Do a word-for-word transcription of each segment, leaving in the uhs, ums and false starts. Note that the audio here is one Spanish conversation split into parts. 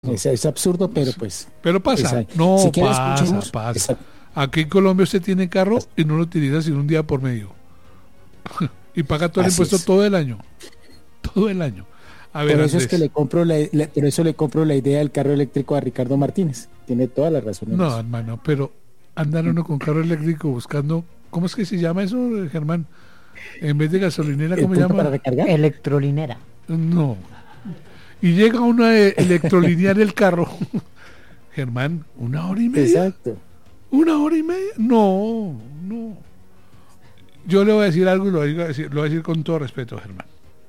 Es, es absurdo, pero pues... Pero pasa, es, no si pasa, pasa. Exacto. Aquí en Colombia usted tiene carro y no lo utiliza sino un día por medio. Y paga todo el Así impuesto es. todo el año. Todo el año. A ver, por eso Andrés. es que le compro la, la, por eso le compro la idea del carro eléctrico a Ricardo Martínez. Tiene toda la razón. No, eso. hermano, pero andar uno con carro eléctrico buscando, ¿cómo es que se llama eso, Germán? En vez de gasolinera, ¿cómo se llama? ¿Para recargar? Electrolinera. No. Y llega uno a electrolinear el carro. Germán, ¿una hora y media? Exacto. ¿Una hora y media? No, no. Yo le voy a decir algo y lo voy a decir, lo voy a decir con todo respeto, Germán.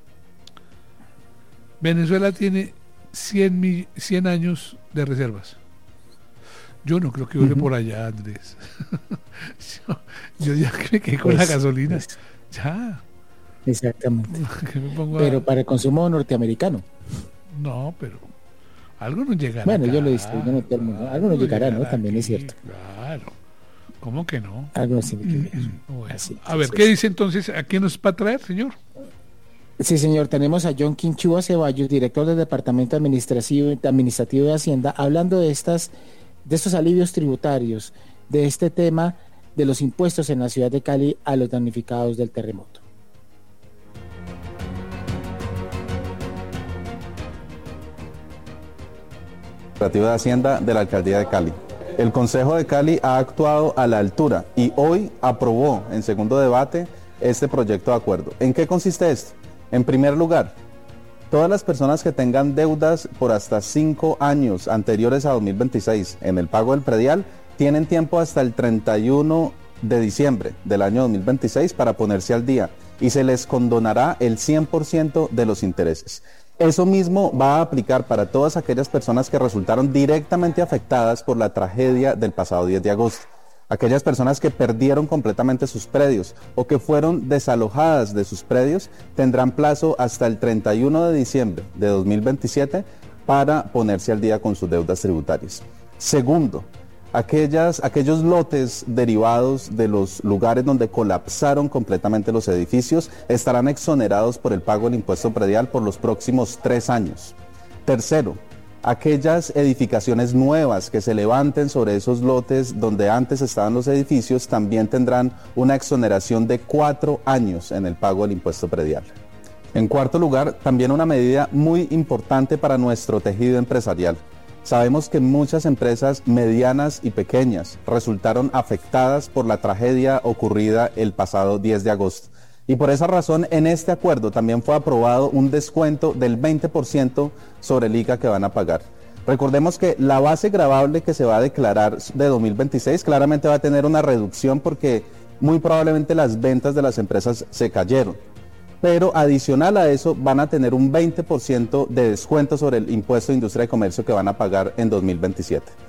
Venezuela tiene cien, cien años de reservas. Yo no creo que dure uh-huh. por allá, Andrés. yo, yo ya creo que con pues, la gasolina, pues, ya. Exactamente. Pero a... para el consumo norteamericano. No, pero algo nos llegará. Bueno, acá. yo lo he visto, yo no termino. Algo, algo nos llegará, ¿no? También aquí, es cierto. Claro. ¿Cómo que no? Algo nos tiene que ver. Bueno, así, a ver, ¿qué dice entonces? ¿A quién nos va a traer, señor? Sí, señor, tenemos a John Quinchúa Ceballos, director del Departamento Administrativo, Administrativo de Hacienda, hablando de estas, de estos alivios tributarios, de este tema de los impuestos en la ciudad de Cali a los damnificados del terremoto. Administrativo de Hacienda de la Alcaldía de Cali. El Consejo de Cali ha actuado a la altura y hoy aprobó en segundo debate este proyecto de acuerdo. ¿En qué consiste esto? En primer lugar, todas las personas que tengan deudas por hasta cinco años anteriores a dos mil veintiséis en el pago del predial tienen tiempo hasta el treinta y uno de diciembre del año dos mil veintiséis para ponerse al día y se les condonará el cien por ciento de los intereses. Eso mismo va a aplicar para todas aquellas personas que resultaron directamente afectadas por la tragedia del pasado diez de agosto. Aquellas personas que perdieron completamente sus predios o que fueron desalojadas de sus predios tendrán plazo hasta el treinta y uno de diciembre de dos mil veintisiete para ponerse al día con sus deudas tributarias. Segundo, aquellas, aquellos lotes derivados de los lugares donde colapsaron completamente los edificios estarán exonerados por el pago del impuesto predial por los próximos tres años. Tercero, aquellas edificaciones nuevas que se levanten sobre esos lotes donde antes estaban los edificios también tendrán una exoneración de cuatro años en el pago del impuesto predial. En cuarto lugar, también una medida muy importante para nuestro tejido empresarial. Sabemos que muchas empresas medianas y pequeñas resultaron afectadas por la tragedia ocurrida el pasado diez de agosto. Y por esa razón, en este acuerdo también fue aprobado un descuento del veinte por ciento sobre el I C A que van a pagar. Recordemos que la base gravable que se va a declarar de dos mil veintiséis claramente va a tener una reducción porque muy probablemente las ventas de las empresas se cayeron. Pero adicional a eso van a tener un veinte por ciento de descuento sobre el impuesto de industria y comercio que van a pagar en dos mil veintisiete.